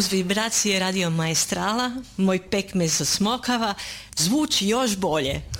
uz vibracije Radio Maestrala, moj pekmez osmokava, zvuči još bolje.